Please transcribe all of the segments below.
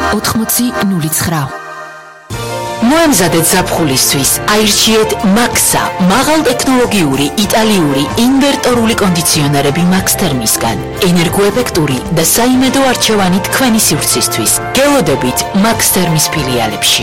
8009. მოემზადეთ ზაფხულისთვის, აირჩიეთ Max-ა, მაღალტექნოლოგიური იტალიური ინვერტორული კონდიციონერები Max Thermis-გან. ენერგოეფექტური და საიმედო არჩევანი თქვენი სივრცისთვის. გელოდებით Max Thermis ფილიალებში.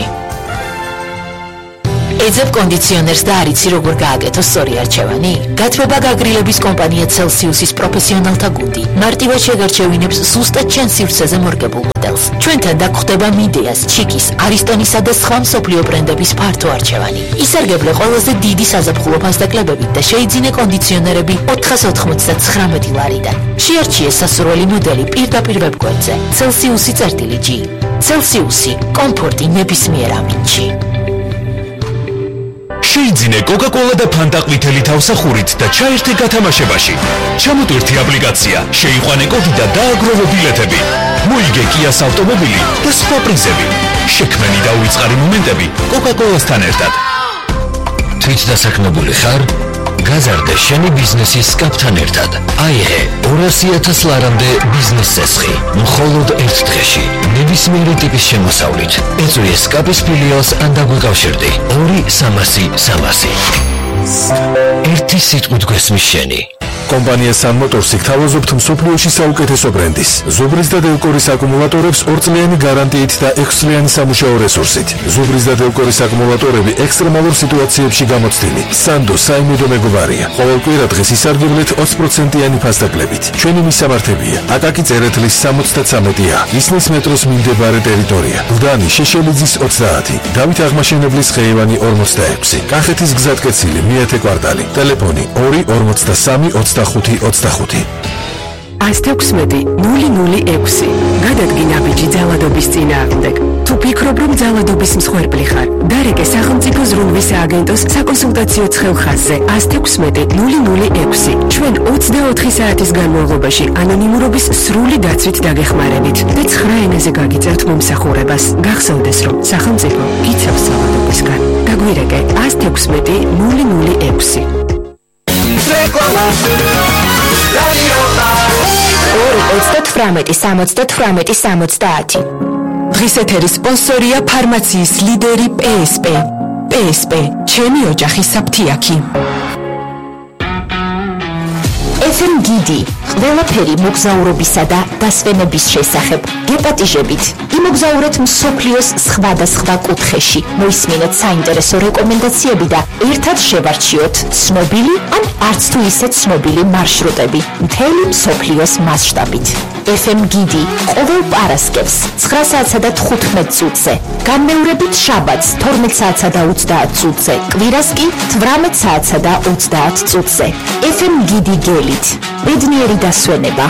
ეძებ კონდიციონერს და არიცი როგორ გააკეთო სწორი არჩევანი? გათბობა გაგრილების კომპანია Celsius-ის პროფესიონალთა გუნდი მარტივად შეგარჩევინებს ზუსტად ჩემს სივრცეზე მორგებულ მოდელს. ჩვენთან დაგხვდება Mideas, Chikis, Aristonisa და სხვა მსოფლიო ბრენდების ფართო არჩევანი. ისარგებლე ყველაზე დიდი საზაფხულო ფასდაკლებებით და შეიძინე კონდიციონერები 499 ლარიდან. შეარჩიე სასურველი მოდელი პირდაპირ ვებგვერდზე. Celsius-G. Celsius-ი, კომფორტი ნებისმიერ ამინდში. შეიძინე Coca-Cola და Fanta ყვითელი თავსახურით და ჩაერთე გათამაშებაში. ჩამოტვირთი აპლიკაცია, შეიყვანე კოდი და დააგროვე ბილეთები. მოიგე Kia's ავტომობილი და სხვა პრიზები. შექმენი და უიწყარი მომენტები Coca-Cola-სთან ერთად. თვით დასაქმებული ხარ? გაზარდე შენი ბიზნესის სკაფთან ერთად. აიღე 200,000 ლარამდე ბიზნეს წესხი. მხოლოდ ერთ დღეში. ნებისმიერი ტიპის შემოსავლით. ეწვიე სკაფის ფილიალს ან დაგვიკავშირდი. 2-300-300. ერთი სიტყვით გვესმის შენი. კომპანია Sun Motors-ი გთავაზობთ მსოფლიოში საუკეთესო ბრენდის. ზუბრის და დელკორის აკუმულატორებს 2 წლიანი გარანტიით და 6 წლიანი სამუშაო რესურსით. ზუბრის და დელკორის აკუმულატორები ექსტრემალურ სიტუაციებში გამოცდილი. Sando საიმედო მეგობარია. ყოველ კვირა დღეს ისარგებლეთ 20%-იანი ფასდაკლებით. ჩვენი მისამართებია: აკაკი წერეთლის 73-ა, ისნის მეტროს მიმდებარე ტერიტორია, გუდანი შეშელიძის 30, დავით აღმაშენებლის ხეივანი 46, კახეთის გზატკეცილი მეათე კვარტალი, ტელეფონი 243 25. 116-006. გადადგინა ბიჭი ძალადობის წინააღმდეგ. თუ ფიქრობ, რომ ძალადობის მსხვერპლი ხარ, დარეკე სახელმწიფო ზრუნვის სააგენტოს საკონსულტაციო ცხელხაზზე 116-006. ჩვენ 24 საათის განმავლობაში ანონიმურობის სრული დაცვით დაგეხმარებით და 9 ენაზე გაგიწევთ მომსახურებას. გახსოვდეს, რომ სახელმწიფო გიცავს ძალადობისგან. დაგვირეკე 116-006. 2-18-70. დღის ეთერის სპონსორია ფარმაციის ლიდერი PSP. PSP, ჩემი ოჯახის საფთიაქი. FM გიდი, ყველაფერი მოგზაურობისა და დასვენების შესახებ. გეპატიჟებით, იმოგზაურეთ მსოფლიოს სხვადასხვა კუთხეში. მოისმინეთ საინტერესო რეკომენდაციები და ერთად შევარჩიოთ ცნობილი ან არც თუ ისე ცნობილი მარშრუტები მთელი მსოფლიოს მასშტაბით. FM გიდი ყოველ პარასკევს 9 საათსა და 15 წუთზე. განმეორებით შაბათს 12 საათსა და 30 წუთზე. კვირას კი 18 საათსა და 30 წუთზე. FM გიდი გელით. ბედნიერი დასვენება.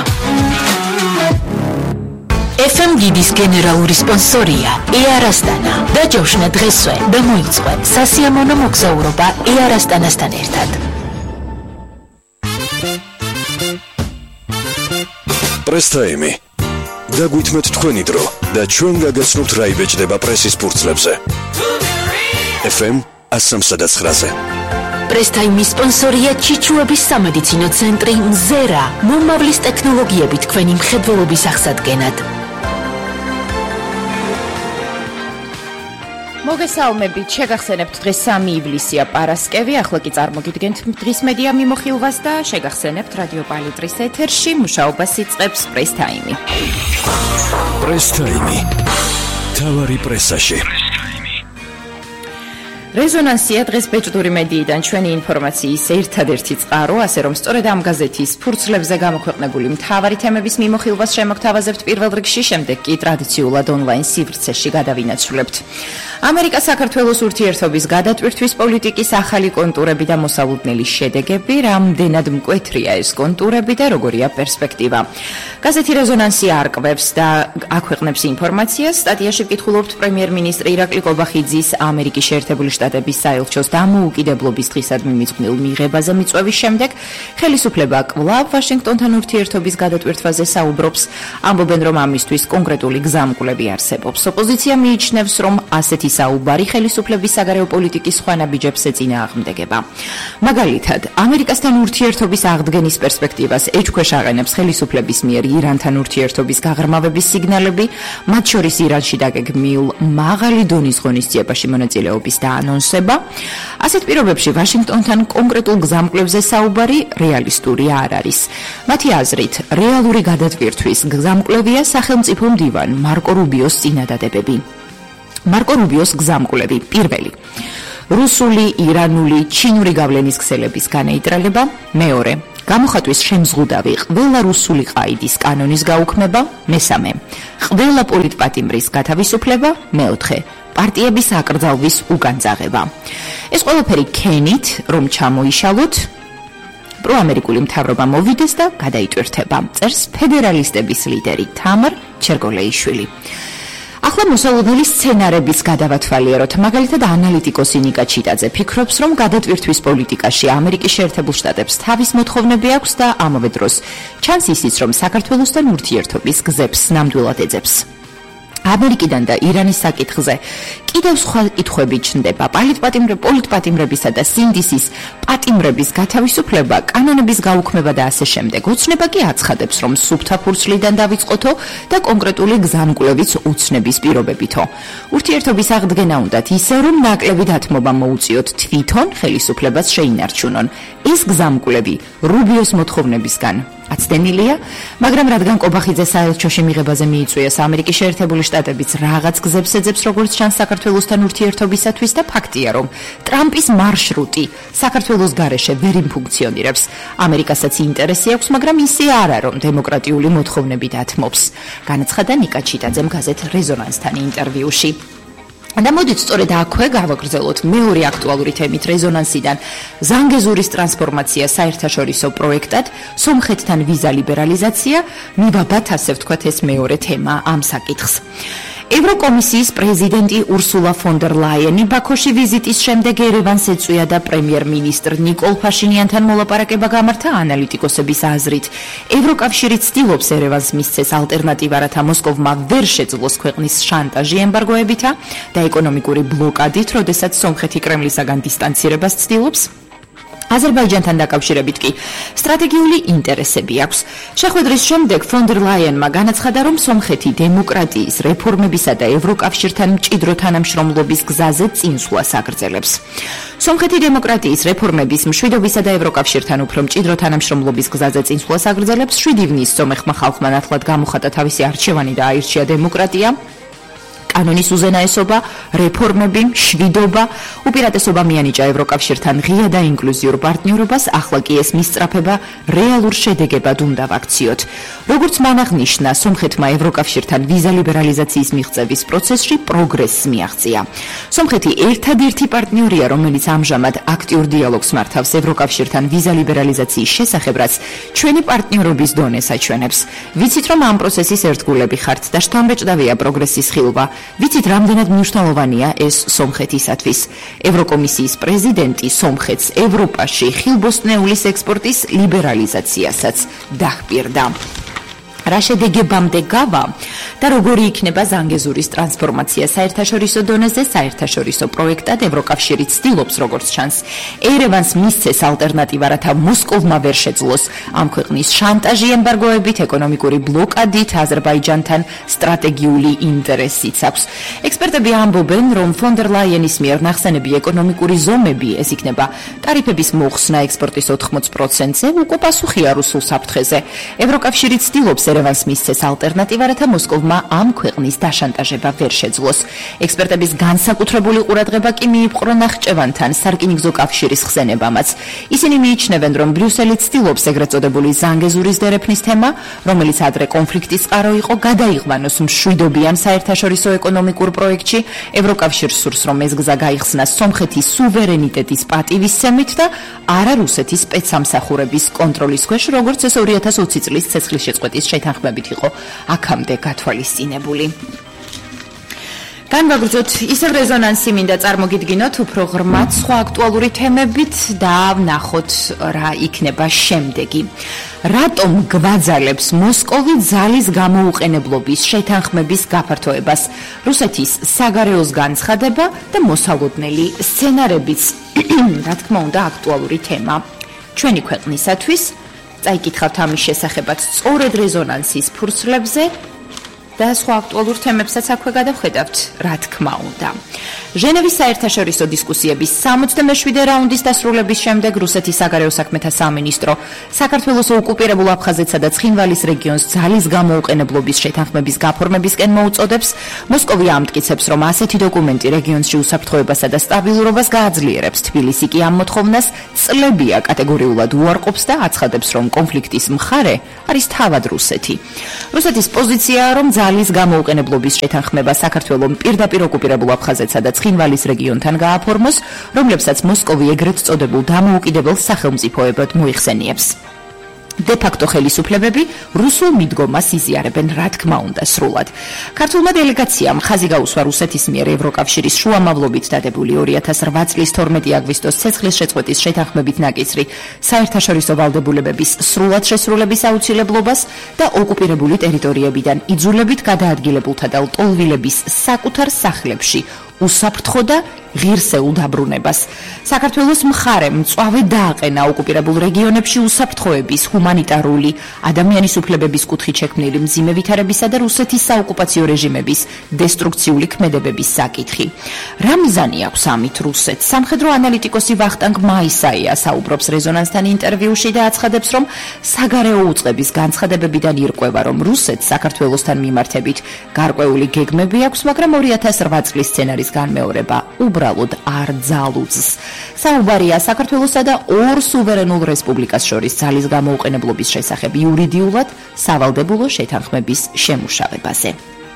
FM გიდის გენერალური სპონსორია Air Astana. დაჯავშნა დღესვე და მოიწყო სასიამოვნო მოგზაურობა Air Astana-სთან ერთად. პრესტაიმი. დაგვითმეთ თქვენი დრო და ჩვენ გაგაცნობთ რა იბეჭდება პრესის ფურცლებზე. FM 103-ზე. პრესტაიმის სპონსორია ჩიჩუების სამედიცინო ცენტრი მზერა. მომავლის ტექნოლოგიები თქვენი მხედველობის აღსადგენად. მოგესალმებით, შეგახსენებთ დღეს 3 ივლისია პარასკევი, ახლა კი წარმოგიდგენთ დღის მედია მიმოხილვას და შეგახსენებთ რადიო პალიტრის ეთერში მუშაობას იწყებს პრესტაიმი. პრესტაიმი. თავარი პრესაში. რეზონანსია დღეს ბეჭდური მედიიდან ჩვენი ინფორმაციის ერთადერთი წყარო, ასე რომ სწორედ ამ გაზეთის ფურცლებზე გამოქვეყნებული მთავარი თემების მიმოხილვას შემოგთავაზებთ პირველ რიგში, შემდეგ კი ტრადიციულად ონლაინ სივრცეში გადავინაცვლებთ. ამერიკა-საქართველოს ურთიერთობის გადატვირთვის პოლიტიკის ახალი კონტურები და მოსალოდნელი შედეგები, რამდენად მკვეთრია ეს კონტურები და როგორია პერსპექტივა. გაზეთი რეზონანსია არკვევს და აქვეყნებს ინფორმაციას. სტატიაში ვკითხულობთ პრემიერ-მინისტრი ირაკლი კობახიძის ამერიკის შეერთებული შტატების საელჩოს დამოუკიდებლობის დღისადმი მიძღვნილ მიღებაზე მიწვევის შემდეგ ხელისუფლება კვლავ ვაშინგტონთან ურთიერთობის გადატვირთვაზე საუბრობს, ამბობენ, რომ ამისთვის კონკრეტული გზამკვლები არსებობს. ოპოზიცია მიიჩნევს, რომ ასეთი საუბარი ხელისუფლების საგარეო პოლიტიკის სხვა ნაბიჯებს ეწინააღმდეგება. მაგალითად, ამერიკასთან ურთიერთობის აღდგენის პერსპექტივას ეჭქვეშ აყენებს ხელისუფლების მიერ ირანთან ურთიერთობის გაღრმავების სიგნალები, მათ შორის ირანში დაგეგმილ მაღალი დონის ღონისძიებაში მონაწილეობის დაანონსება. ასეთ პირობებში ვაშინგტონთან კონკრეტულ გზამკვლებზე საუბარი რეალისტური არ არის. მათი აზრით, რეალური გადატვირთვის გზამკვლევია სახელმწიფო მდივან მარკო რუბიოს წინადადებები. მარკო რუბიოს გზამკვლევი პირველი. რუსული, ირანული, ჩინური გავლენის ქსელების განეიტრალება, მეორე. გამოხატვის შემზღუდავი ყველა რუსული ყაიდის კანონის გაუქმება, მესამე. ყველა პოლიტპატიმრის გათავისუფლება, მეოთხე. პარტიების აკრძალვის უგანძაღება. ეს ყველაფერი ქენით, რომ ჩამოიშალოთ, პროამერიკული მთავრობა მოვიდეს და გადაიტვირთება, წერს ფედერალისტების ლიდერი თამარ ჩერგოლეიშვილი. ახლა მოსალოდნელი სცენარების გადავათვალიეროთ. მაგალითად, ანალიტიკოსი ნიკა ჩიტაძე ფიქრობს, რომ გადატვირთვის პოლიტიკაში ამერიკის შეერთებულ შტატებს თავის მოთხოვნები აქვს და ამავე დროს ჩანს ისიც, რომ საქართველოსთან ურთიერთობის გზებს ნამდვილად ეძებს. ამერიკიდან და ირანის საკითხზე კიდევ სხვა კითხვები ჩნდება. პოლიტპატიმრებისა და სინდისის პატიმრების გათავისუფლება, კანონების გაუქმება და ასე შემდეგ. ოცნება კი აცხადებს, რომ სუფთა ფურცლიდან დავიწყოთო და კონკრეტული გზამკვლევიც უცნების პირობებითო. ურთიერთობის აღდგენა უნდათ ისე, რომ ნაკლები დათმობა მოუწიოთ თვითონ ხელისუფლებას შეინარჩუნონ. ეს გზამკვლევი რუბიოს მოთხოვნებისგან აცდენილია, მაგრამ რადგან კობახიძე საელჩოში მიღებაზე მიიწვიეს ამერიკის შეერთებული შტატებიც რაღაც გზებს ეძებს, როგორც ჩანს საქართველოსთან ურთიერთობისათვის და ფაქტია, რომ ტრამპის მარშრუტი საქართველოს გარეშე ვერ იმფუნქციონირებს. ამერიკასაც ინტერესი აქვს, მაგრამ ისე არა, რომ დემოკრატიული მოთხოვნები დათმობს. განაცხადა ნიკა ჩიტაძემ გაზეთ რეზონანსთან ინტერვიუში. და მოდით სწორედ აქვე გავაგრძელოთ მეორე აქტუალური თემით რეზონანსიდან ზანგეზურის ტრანსფორმაცია საერთაშორისო პროექტად, სომხეთთან ვიზა ლიბერალიზაცია, მივაბათ ასე ვთქვათ ეს მეორე თემა ამ საკითხს. ევროკომისიის პრეზიდენტი ურსულა ფონ დერ ლაიენი ბაქოში ვიზიტის შემდეგ ერევანს ეწვია და პრემიერ-მინისტრ ნიკოლ ფაშინიანთან მოლაპარაკება გამართა. ანალიტიკოსების აზრით, ევროკავშირი ცდილობს ერევანს მისცეს ალტერნატივა, რათა მოსკოვმა ვერ შეძლოს ქვეყნის შანტაჟი ემბარგოებითა და ეკონომიკური ბლოკადით, როდესაც სომხეთი კრემლისაგან დისტანცირებას ცდილობს. აზერბაიჯანთან დაკავშირებით კი სტრატეგიული ინტერესები აქვს. შეხვედრის შემდეგ ფონ დერ ლაიენმა განაცხადა, რომ სომხეთი დემოკრატიის, რეფორმებისა და ევროკავშირთან მჭიდრო თანამშრომლობის გზაზე წინსვლას აგრძელებს. სომხეთი დემოკრატიის, რეფორმების, მშვიდობისა და ევროკავშირთან უფრო მჭიდრო თანამშრომლობის გზაზე წინსვლას აგრძელებს. 7 ივნის სომეხმა ხალხმა ნათლად გამოხატა თავისი არჩევანი და აირჩია დემოკრატია, კანონის უზენაესობა, რეფორმები, მშვიდობა, უპირატესობა მიანიჭა ევროკავშირთან ღია და ინკლუზიურ პარტნიორობას, ახლა კი ეს მისწრაფება რეალურ შედეგებად უნდა ვაქციოთ. როგორც მან აღნიშნა, სომხეთმა ევროკავშირთან ვიზა ლიბერალიზაციის მიღწევის პროცესში პროგრესს მიაღწია. სომხეთი ერთადერთი პარტნიორია, რომელიც ამჟამად აქტიურ დიალოგს მართავს ევროკავშირთან ვიზა ლიბერალიზაციის შესახებ, რაც ჩვენი პარტნიორობის დონეს აჩვენებს. ვიცით, რომ ამ პროცესის ერთგულები ხართ და შთამბეჭდავია პროგრესის ხილვა. ვიცით, რამდენად მნიშვნელოვანია ეს სომხეთისათვის. ევროკომისიის პრეზიდენტი სომხეთს ევროპაში ხილბოსტნეულის ექსპორტის ლიბერალიზაციასაც დაჰპირდა. რა შედეგებამდე გავა და როგორი იქნება ზანგეზურის ტრანსფორმაცია საერთაშორისო დონეზე, საერთაშორისო პროექტად ევროკავშირი ცდილობს, როგორც ჩანს, ერევანს მისცეს ალტერნატივა, რათა მოსკოვმა ვერ შეძლოს ამ ქვეყნის შანტაჟი ემბარგოებით, ეკონომიკური ბლოკადით, აზერბაიჯანთან სტრატეგიული ინტერესიც აქვს. ექსპერტები ამბობენ, რომ ფონ დერ ლაიენის მიერ ნახსენები ეკონომიკური ზომები, ეს იქნება ტარიფების მოხსნა ექსპორტის 80%-ზე, უკვე პასუხია რუსულ საფრთხეზე. ევროკავშირი ცდილობს ერევანს მისცეს ალტერნატივა, რათა მოსკოვმა ამ ქვეყნის დაშანტაჟება ვერ შეძლოს. ექსპერტების განსაკუთრებული ყურადღება კი მიიპყრო ნახჭევანთან სარკინიგზო კავშირის ხსენებამაც. ისინი მიიჩნევენ, რომ ბრიუსელი ცდილობს ეგრეთ წოდებული ზანგეზურის დერეფნის თემა, რომელიც ადრე კონფლიქტის წყარო იყო, გადაიღვანოს მშვიდობიან საერთაშორისო ეკონომიკურ პროექტში. ევროკავშირს სურს, რომ ეს გზა გაიხსნას სომხეთის სუვერენიტეტის პატივისცემით და არა რუსეთის სპეცსამსახურების კონტროლის ქვეშ, როგორც ეს 2020 წლის ცეცხლისშეწყვეტის შეთანხმებით იყო აქამდე გათვალისწინებული. განვაგრძოთ ისევ რეზონანსი მინდა წარმოგიდგინოთ უფრო ღრმად სხვა აქტუალური თემებით და ვნახოთ რა იქნება შემდეგი. რატომ გვაძალებს მოსკოვი ძალის გამოუყენებლობის შეთანხმების გაფართოებას? რუსეთის საგარეოს განცხადება და მოსალოდნელი სცენარებიც, რა თქმა უნდა, აქტუალური თემა ჩვენი ქვეყნისათვის. წაიკითხავთ ამის შესახებაც სწორედ რეზონანსის ფურცლებზე და სხვა აქტუალურ თემებსაც აქვე გადავხედავთ, რა თქმა უნდა. ჟენევის საერთაშორისო დისკუსიების 67-ვე რაუნდის დასრულების შემდეგ რუსეთის საგარეო საქმეთა სამინისტრო საქართველოს ოკუპირებულ აფხაზეთსა და ცხინვალის რეგიონს ძალის გამოუყენებლობის შეთანხმების გაფორმებისკენ მოუწოდებს. მოსკოვი ამტკიცებს, რომ ასეთი დოკუმენტი რეგიონში უსაფრთხოებასა და სტაბილურობას გააძლიერებს. თბილისი კი ამ მოთხოვნას წლებია კატეგორიულად უარყოფს და აცხადებს, რომ კონფლიქტის მხარე არის თავად რუსეთი. რუსეთის პოზიციაა, რომ ძალის გამოუყენებლობის შეთანხმება საქართველოს პირდაპირ ოკუპირებულ აფხაზეთსა და ცხინვალის რეგიონთან გააფორმოს, რომლებსაც მოსკოვი ეგრეთ წოდებულ დამოუკიდებელ სახელმწიფოებად მოიხსენიებს. დე-ფაქტო ხელისუფლებები რუსულ მიდგომას იზიარებენ, რა თქმა უნდა, სრულად. ქართულმა დელეგაციამ ხაზი გაუსვა რუსეთის მიერ ევროკავშირის შუამავლობით დადებული 2008 წლის 12 აგვისტოს ცეცხლის შეწყვეტის შეთანხმებით ნაკისრი საერთაშორისო ვალდებულებების სრულად შესრულების აუცილებლობას და ოკუპირებული ტერიტორიებიდან იძულებით გადაადგილებულთა და ლტოლვილების საკუთარ სახლებში უსაფრთხო და ღირსეულ დაბრუნებას. საქართველოს მხარემ მწვავე დააყენა ოკუპირებულ რეგიონებში უსაფრთხოების, ჰუმანიტარული, ადამიანის უფლებების კუთხით შექმნილი მძიმე ვითარებისა და რუსეთის საოკუპაციო რეჟიმების დესტრუქციული ქმედებების საკითხი. რა მიზანი აქვს ამით რუსეთს? სამხედრო ანალიტიკოსი ვახტანგ მაისაია საუბრობს რეზონანსთან ინტერვიუში და აცხადებს, რომ საგარეო უწყების განცხადებებიდან ირკვევა, რომ რუსეთს საქართველოსთან მიმართებით გარკვეული გეგმები აქვს, მაგრამ 2008 წლის სცენარის განმეორება უბრალოდ არ ძალუძს. საუბარია საქართველოსა და ორ სუვერენულ რესპუბლიკას შორის ძალის გამოუყენებლობის შესახებ იურიდიულად სავალდებულო შეთანხმების შემუშავებაზე.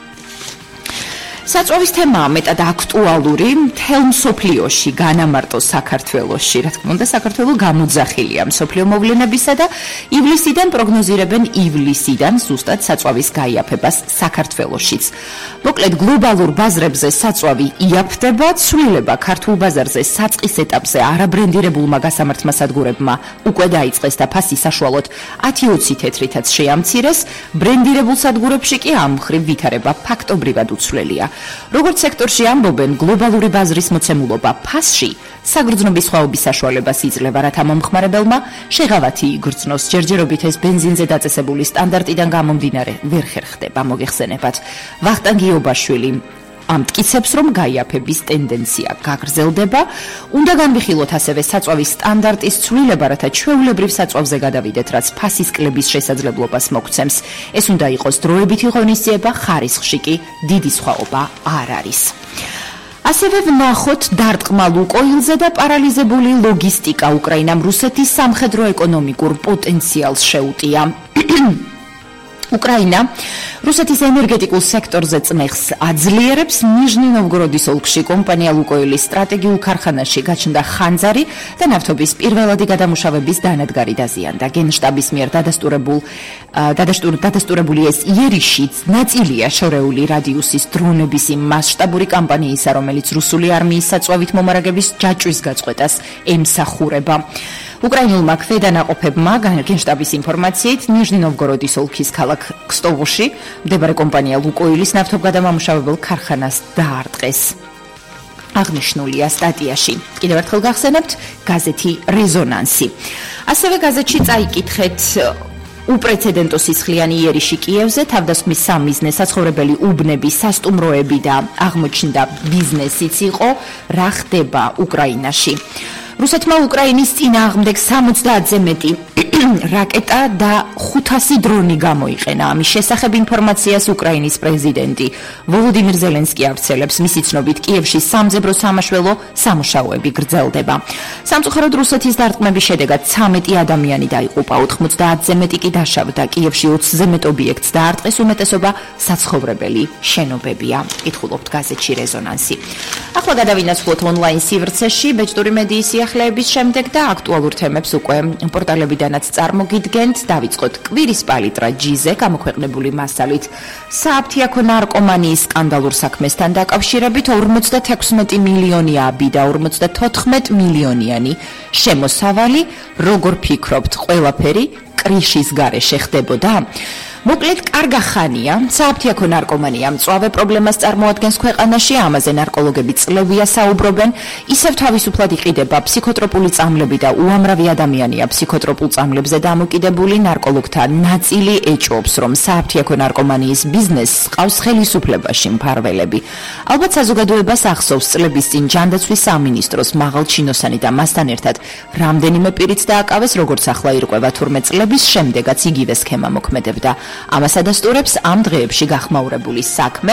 საწვავის თემაა მეტად აქტუალური მთელ მსოფლიოში, განამარტო საქართველოში. რა თქმა უნდა, საქართველო გამოძახილია მსოფლიო მოვლენებისა და ივლისიდან პროგნოზირებენ ივლისიდან ზუსტად საწვავის გაიაფებას საქართველოშიც. მოკლედ, გლობალურ ბაზრებზე საწვავი იაფდება, ცვლილება ქართულ ბაზარზე საწყის ეტაპზე არაბრენდირებულმა გასამართმა სადგურებმა უკვე დაიწყეს და ფასი საშუალოდ 10-20 თეთრითაც შეამცირეს, ბრენდირებულ სადგურებში კი ამ მხრივ ვითარება ფაქტობრივად უცვლელია. როგორც სექტორში ამბობენ, გლობალური ბაზრის მოცემულობა ფასში საგრძნობის სხვაობის საშუალებას იძლევა, რათა მომხმარებელმა შეღავათი იგრძნოს. ჯერჯერობით ეს ბენზინზე დაწესებული სტანდარტიდან გამომდინარე ვერ ხერხდება, მოგეხსენებათ. ვახტანგ იობაშვილი ამტკიცებს, რომ გაიაფების ტენდენცია გაგრძელდება. უნდა განვიხილოთ ასევე საწვავის სტანდარტის ცვლილება, რათა ჩვეულებრივ საწვავზე გადავიდეთ, რაც ფასის კლების შესაძლებლობას მოგცემს. ეს უნდა იყოს დროებითი ღონისძიება, ხარისხში კი დიდი სხვაობა არ არის. ასევე ვნახოთ დარტყმა ლუკოილზე და პარალიზებული ლოგისტიკა უკრაინამ რუსეთის სამხედრო ეკონომიკურ პოტენციალს შეუტია. უკრაინა რუსეთის ენერგეტიკულ სექტორზე წნეხს აძლიერებს. ნიჟნი-ნოვგოროდის ოლქში კომპანია ლუკოილის სტრატეგიულ ქარხანაში გაჩნდა ხანძარი და ნავთობის პირველადი გადამუშავების დანადგარი დაზიანდა. გენშტაბის მიერ დადასტურებული ეს იერიში ნაწილია შორეული რადიუსის დრონების იმ მასშტაბური კამპანიისა, რომელიც რუსული არმიის საწვავით მომარაგების ჯაჭვის გაწყვეტას ემსახურება. უკრაინულმა ქვედანაყოფებმა გენშტაბის ინფორმაციით ნიჟნი-ნოვგოროდის ოლქის ქალაქ ქსტოვოში მდებარე კომპანია ლუკოილის ნავთობგადამამუშავებელ ქარხანას დაარტყეს. აღნიშნულია სტატიაში. კიდევ ერთხელ გახსენებთ გაზეთი რეზონანსი. ასევე გაზეთში წაიკითხეთ უპრეცედენტო სისხლიანი იერიში კიევზე, თავდასხმის სამიზნე, საცხოვრებელი უბნები, სასტუმროები და აღმოჩნდა ბიზნესიც იყო. რა ხდება უკრაინაში? რუსეთმა უკრაინის წინააღმდეგ 70-ზე მეტი რაკეტა და 500 დრონი გამოიყენა. ამის შესახებ ინფორმაციას უკრაინის პრეზიდენტი ვოლოდიმირ ზელენსკი ავრცელებს. მისი ცნობით, კიევში სამძებრო სამაშველო სამუშაოები გრძელდება. სამწუხაროდ, რუსეთის დარტყმების შედეგად 13 ადამიანი დაიღუპა, 90-ზე მეტი კი დაშავდა. კიევში 20-ზე მეტ ობიექტს დაარტყეს, უმეტესობა საცხოვრებელი შენობებია. კითხულობთ გაზეთში რეზონანსი. ახლა გადავინაცვლოთ ონლაინ სივრცეში, ბეჭდური მედიის მოსახლეების შემდეგ და აქტუალურ თემებს უკვე პორტალებიდანაც წარმოგიდგენთ. დავიწყოთ კვირის პალიტრა ჯიზე გამოქვეყნებული მასალით. სააფთიაქო ნარკომანიის სკანდალურ საქმესთან დაკავშირებით 56 მილიონი აბი და 54 მილიონიანი შემოსავალი. როგორ ფიქრობთ, ყველაფერი კრიშის გარეშე ხდებოდა? მოკლედ, კარგა ხანია, სააფთიაქო ნარკომანია მწვავე პრობლემას წარმოადგენს ქვეყანაში, ამაზე ნარკოლოგები წლებია საუბრობენ, ისევ თავისუფლად იყიდება ფსიქოტროპული წამლები და უამრავი ადამიანია ფსიქოტროპულ წამლებზე დამოკიდებული. ნარკოლოგთა ნაწილი ეჭვობს, რომ სააფთიაქო ნარკომანიის ბიზნესს ყავს ხელისუფლებაში მფარველები. ალბათ საზოგადოებას ახსოვს წლების წინ ჯანდაცვის სამინისტროს მაღალჩინოსანი და მასთან ერთად რამდენიმე პირიც დააკავეს, როგორც ახლა ირკვევა, თურმე წლების შემდეგაც იგივე სქემა მოქმედებდა. ამას ადასტურებს ამ დღეებში გახმაურებული საქმე.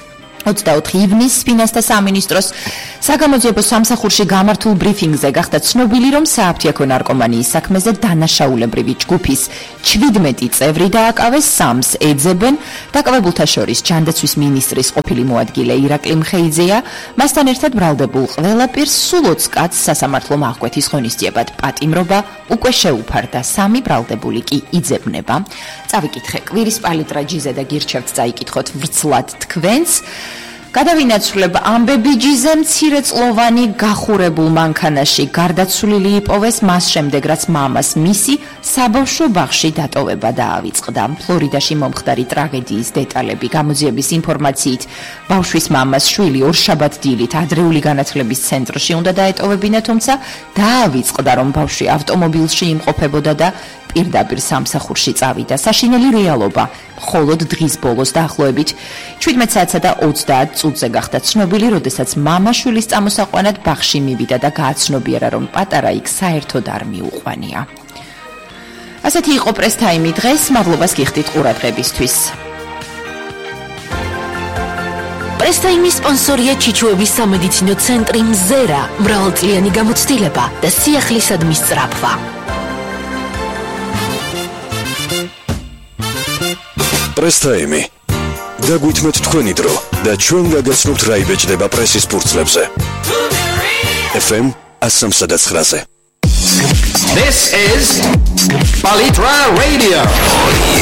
24 ივნისს ფინანსთა სამინისტროს საგამოძიებო სამსახურში გამართულ ბრიფინგზე გახდა ცნობილი, რომ სააფთიაქო ნარკომანიის საქმეზე დანაშაულებრივი ჯგუფის 17 წევრი დააკავეს, 3-ს ეძებენ. დაკავებულთა შორის ჯანდაცვის მინისტრის ყოფილი მოადგილე ირაკლი მხეიძეა. მასთან ერთად ბრალდებულ ყველა პირს სულ 20 კაცს სასამართლო აღკვეთის ღონისძიებად პატიმრობა უკვე შეუფარდა, 3 ბრალდებული კი იძებნება. წავიკითხე კვირის პალიტრა ჯიზე და გირჩევთ წაიკითხოთ ვრცლად თქვენს. გადავინაცვლებ ამბები ჯიზე მცირეწლოვანი გახურებულ მანქანაში გარდაცვლილი იპოვეს მას შემდეგ, რაც მამას მისი საბავშვო ბაღში დატოვება დაავიწყდა. ფლორიდაში მომხდარი ტრაგედიის დეტალები. გამოძიების ინფორმაციით, ბავშვის მამას შვილი ორშაბათ დილით ადრეული განათლების ცენტრში უნდა დაეტოვებინა, თუმცა დაავიწყდა, რომ ბავშვი ავტომობილში იმყოფებოდა და პირდაპირ სამსახურში წავიდა. საშინელი რეალობა მხოლოდ დღის ბოლოს დაახლოებით 17 საათსა და 30 წუთზე გახდა ცნობილი, როდესაც მამა შვილის წამოსაყვანად ბაღში მივიდა და გააცნობიერა, რომ პატარა იქ საერთოდ არ მიუყვანია. ასეთი იყო პრესტაიმი დღეს. მადლობას გიხდით ყურადღებისთვის. პრესტაიმის სპონსორია ჩიჩუების სამედიცინო ცენტრი მზერა, მრავალწლიანი გამოცდილება და სიახლისადმი სწრაფვა. პრესტაიმი. დაგვითმეთ თქვენი დრო და ჩვენ გაგაცნობთ რა იბეჭდება პრესის ფურცლებზე. FM 103.9-ზე. This is Palitra Radio.